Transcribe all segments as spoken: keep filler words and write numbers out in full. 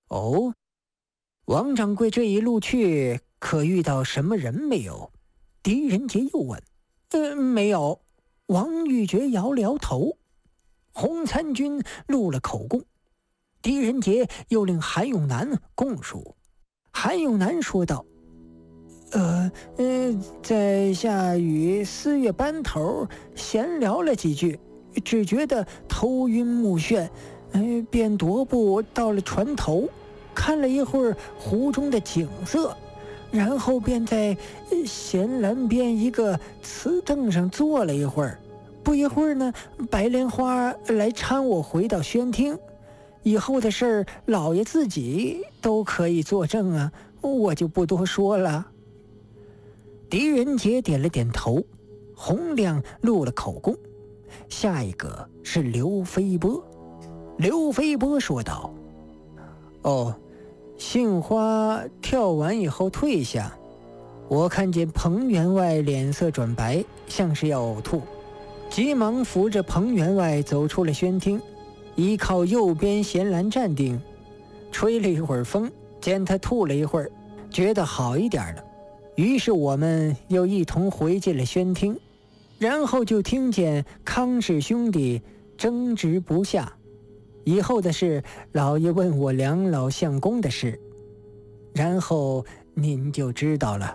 哦，王掌柜这一路去可遇到什么人没有？狄仁杰又问。呃，没有。王玉珏摇了摇头。洪参军录了口供。狄仁杰又令韩永南供述。韩永南说道：呃呃，在下与四月班头闲聊了几句，只觉得头晕目眩，呃，便踱步到了船头，看了一会儿湖中的景色，然后便在舷栏边一个瓷凳上坐了一会儿。不一会儿呢，白莲花来搀我回到宣厅。以后的事儿，老爷自己都可以作证啊，我就不多说了。狄仁杰点了点头。洪亮录了口供。下一个是刘飞波。刘飞波说道：哦，杏花跳完以后退下，我看见彭员外脸色转白，像是要呕吐，急忙扶着彭员外走出了宣厅，依靠右边闲栏站定，吹了一会儿风，见他吐了一会儿，觉得好一点了，于是我们又一同回进了宣厅，然后就听见康氏兄弟争执不下。以后的事，老爷问我两老相公的事，然后您就知道了。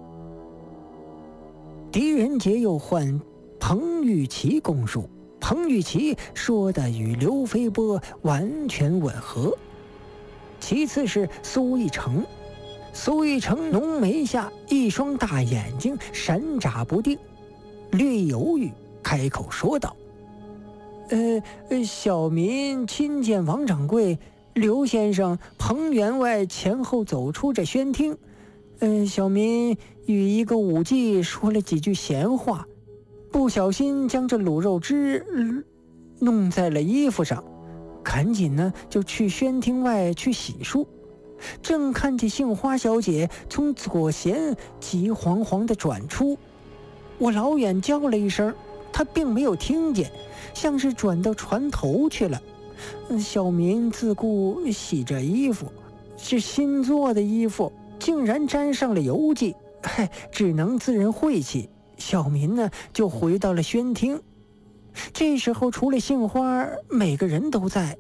狄仁杰又唤彭玉琪供述。彭玉琪说的与刘飞波完全吻合。其次是苏一成。苏一成浓眉下一双大眼睛闪眨不定，略犹豫，开口说道：呃，小民亲见王掌柜、刘先生、彭员外前后走出这宣厅，呃，小民与一个武妓说了几句闲话，不小心将这卤肉汁、呃、弄在了衣服上，赶紧呢就去宣厅外去洗漱，正看见杏花小姐从左弦急惶惶地转出，我老远叫了一声，她并没有听见，像是转到船头去了。小民自顾洗着衣服，是新做的衣服，竟然沾上了油迹，嘿，只能自认晦气。小民呢就回到了宣厅。这时候除了杏花，每个人都在。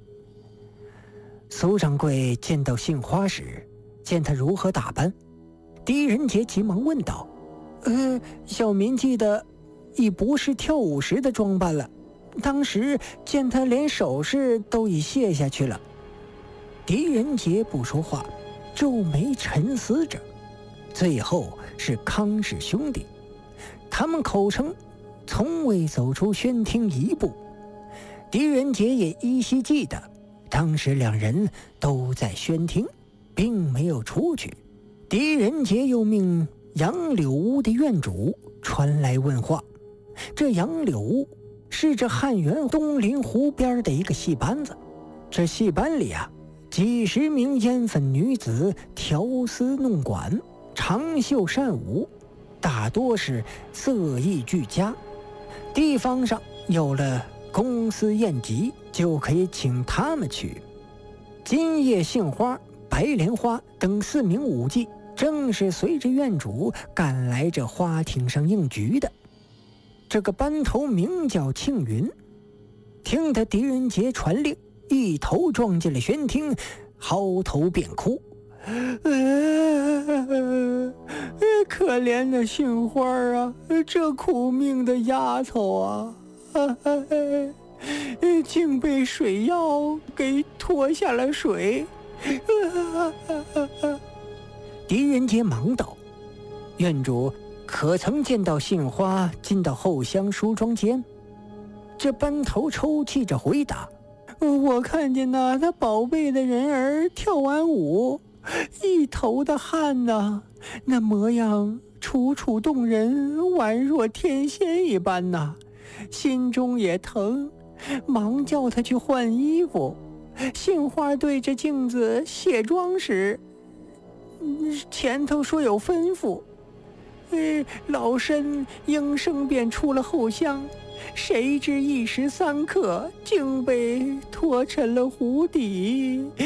苏掌柜见到杏花时，见她如何打扮，狄仁杰急忙问道：呃，小民记得已不是跳舞时的装扮了，当时见他连首饰都已卸下去了。狄仁杰不说话，皱眉沉思着。最后是康氏兄弟，他们口称从未走出宣厅一步。狄仁杰也依稀记得，当时两人都在宣厅，并没有出去。狄仁杰又命杨柳屋的院主传来问话。这杨柳屋是这汉源东临湖边的一个戏班子，这戏班里啊，几十名烟粉女子调丝弄管，长袖善舞，大多是色艺俱佳。地方上有了公司宴集，就可以请他们去。今夜杏花、白莲花等四名舞妓，正是随着院主赶来这花厅上应局的。这个班头名叫庆云，听得狄仁杰传令，一头撞进了宣厅，嚎啕便哭。呃、可怜的杏花啊，这苦命的丫头啊，呃、竟被水妖给拖下了水。呃、狄仁杰忙道：院主可曾见到杏花进到后厢梳妆间？这班头抽泣着回答：我看见那他宝贝的人儿跳完舞，一头的汗呐，那模样楚楚动人，宛若天仙一般呐，心中也疼，忙叫他去换衣服。杏花对着镜子卸妆时，前头说有吩咐，呃，老身应声便出了后厢，谁知一时三刻竟被拖沉了湖底。